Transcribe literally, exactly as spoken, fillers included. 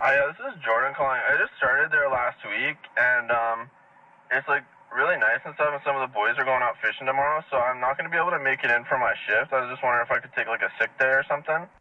Hi, uh, this is Jordan calling. I just started there last week, and um, it's like really nice and stuff, and some of the boys are going out fishing tomorrow, so I'm not going to be able to make it in for my shift. I was just wondering if I could take like a sick day or something.